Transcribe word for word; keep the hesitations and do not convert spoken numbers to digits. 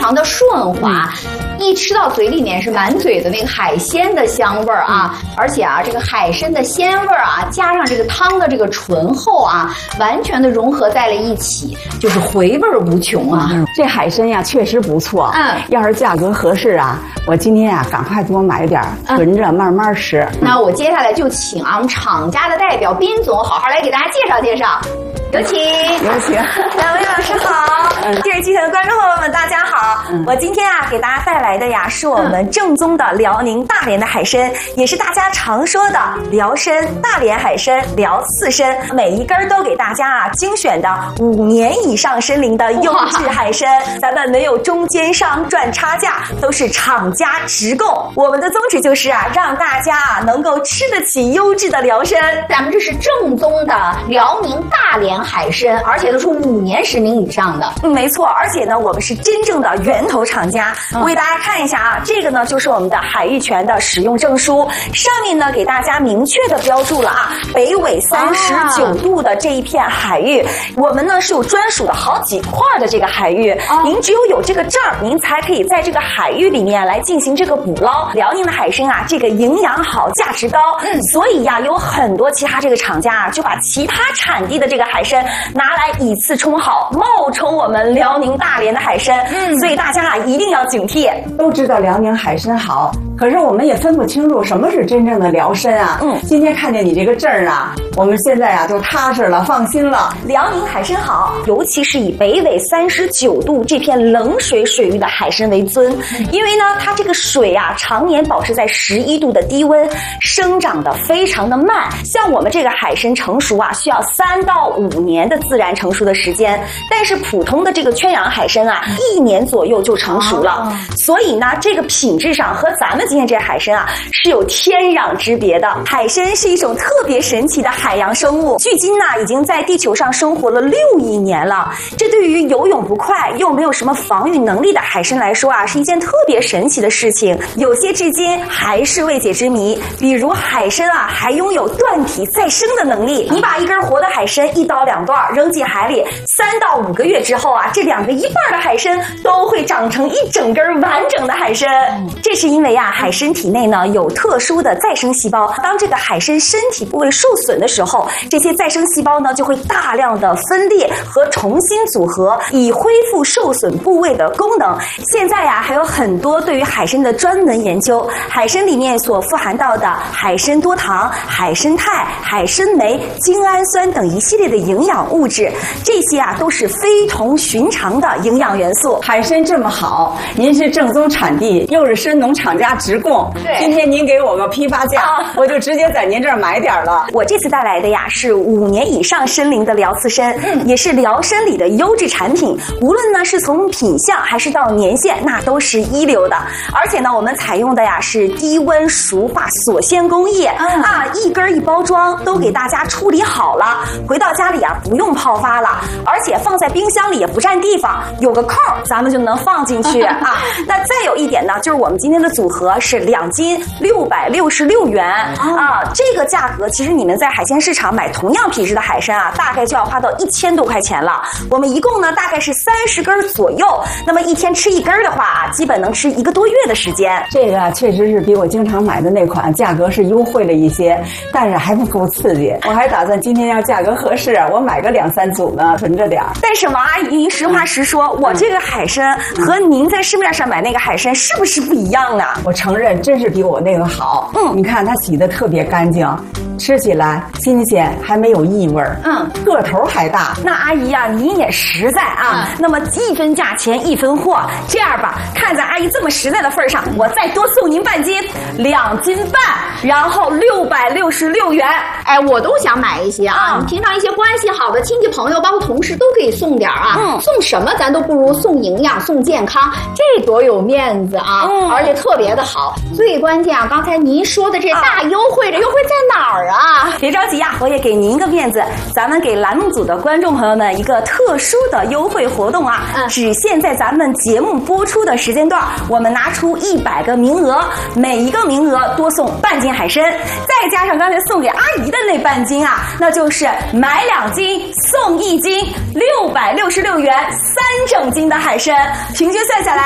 常的顺滑，嗯、一吃到嘴里面是满嘴的那个海鲜的香味儿啊，嗯、而且啊，这个海参的鲜味儿啊，加上这个汤的这个醇厚啊，完全的融合在了一起，就是回味无穷啊。 嗯、这海参呀，确实不错。 嗯， 要是价格合适啊，我今天呀，赶快多买点，囤着慢慢吃。 嗯、那我接下来就请啊，我们厂家的代表斌总好好来给大家介绍介绍。有请， 有请， 两位老师好，电视机前的观众朋友们大家好。嗯、我今天啊给大家带来的呀是我们正宗的辽宁大连的海参，也是大家常说的辽参、大连海参、辽刺参，每一根都给大家啊精选的五年以上参龄的优质海参，咱们没有中间商赚差价，都是厂家直供。我们的宗旨就是啊让大家啊能够吃得起优质的辽参， 咱们这是正宗的辽宁大连海参，而且都是五年十名以上的。 嗯，没错，而且呢，我们是真正的源头厂家。嗯、我给大家看一下啊，这个呢就是我们的海域权的使用证书，上面呢给大家明确的标注了啊，北纬三十九度的这一片海域，啊、我们呢是有专属的好几块的这个海域，啊、您只有有这个证，您才可以在这个海域里面来进行这个捕捞。辽宁的海参啊，这个营养好，价值高，嗯，所以呀，有很多其他这个厂家啊，就把其他产地的这个海参拿来以次充好，冒充我们辽宁大连的海参，嗯，所以大家啊一定要警惕。 都知道辽宁海参好，可是我们也分不清楚什么是真正的辽参啊。嗯，今天看见你这个证啊，我们现在啊就踏实了，放心了。 辽宁海参好，尤其是以北纬三十九度这片冷水水域的海参为尊，因为呢它这个水啊常年保持在十一度的低温，生长的非常的慢。像我们这个海参成熟啊，需要三到五年的自然成熟的时间，但是普通的这个圈养海参啊，一年左右就成熟了。哦、所以呢，这个品质上和咱们今天这海参啊是有天壤之别的。海参是一种特别神奇的海洋生物，距今呢已经在地球上生活了六亿年了。这对于游泳不快又没有什么防御能力的海参来说啊，是一件特别神奇的事情。有些至今还是未解之谜，比如海参啊还拥有断体再生的能力。你把一根活的海参一刀两断扔进海里，三到五个月之后啊，这两个一半的海参都会长成一整根完整的海参。这是因为啊，海参体内呢有特殊的再生细胞，当这个海参身体部位受损的时候，这些再生细胞呢就会大量的分裂和重新组合，以恢复受损部位的功能。现在呀、啊，还有很多对于海参的专门研究，海参里面所富含到的海参多糖、海参肽、海参酶、精氨酸等一系列的营养物质，这些啊都是非同寻常的营养元素。 海参这么好，您是正宗产地，又是参农厂家直供， 对， 今天您给我个批发价，啊、我就直接在您这儿买点了。 我这次带来的呀是五年以上参龄的辽刺参，嗯、也是辽参里的优质产品，无论呢是从品相还是到年限，那都是一流的。而且呢，我们采用的呀是低温熟化锁鲜工艺，嗯、啊，一根一包装都给大家处理好了，回到家里啊不用泡发了，而且放在冰箱里也不占地方，有个扣咱们就能放进去啊。那再有一点呢，就是我们今天的组合是两斤六百六十六元啊，这个价格其实你们在海鲜市场买同样品质的海参啊，大概就要花到一千多块钱了。我们一共呢大概是三十根左右，那么一天吃一根的话啊，基本能吃一个多月的时间。 这个啊确实是比我经常买的那款价格是优惠了一些，但是还不够刺激。我还打算今天要价格合适，我买个两三组呢，囤着点儿。 但是王阿姨，您实话实说，嗯、我这个海参和您在市面上买那个海参是不是不一样呢？ 我承认，真是比我那个好。嗯，你看它洗的特别干净，吃起来新鲜，还没有异味。嗯，个头还大。 那阿姨呀、啊，您也实在啊。嗯、那么一分价钱一分货，这样吧，看在阿姨这么实在的份上，我再多送您半斤，两斤半，然后六百六十六元。 哎，我都想买一些啊！嗯、你平常一些关系好的亲戚朋友，包括同事都可以送点啊。嗯，送什么咱都不如送营养、送健康，这多有面子啊！嗯，而且特别的好。最关键啊，刚才您说的这大优惠，啊、这优惠在哪儿啊？ 别着急啊，我也给您一个面子，咱们给栏目组的观众朋友们一个特殊的优惠活动啊！嗯，只限在咱们节目播出的时间段，我们拿出一百个名额，每一个名额多送半斤海参，再加上刚才送给阿姨的那半斤啊，那就是买两斤送一斤，六百六十六元三整斤的海参，平均算下来